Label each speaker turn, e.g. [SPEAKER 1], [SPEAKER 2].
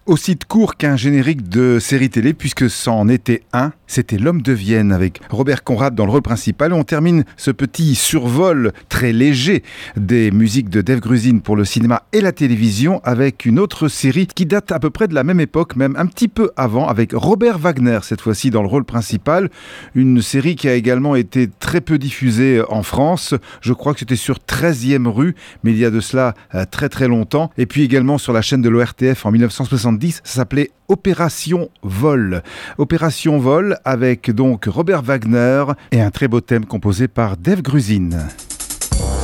[SPEAKER 1] Aussi de court qu'un générique de série télé, puisque c'en était un. C'était L'Homme de Vienne avec Robert Conrad dans le rôle principal. On termine ce petit survol très léger des musiques de Dave Grusin pour le cinéma et la télévision avec une autre série qui date à peu près de la même époque, même un petit peu avant, avec Robert Wagner cette fois-ci dans le rôle principal. Une série qui a également été très peu diffusée en France. Je crois que c'était sur 13e rue, mais il y a de cela très très longtemps. Et puis également sur la chaîne de l'ORTF en 1970, ça s'appelait Opération Vol. Opération Vol avec donc Robert Wagner et un très beau thème composé par Dave Grusin.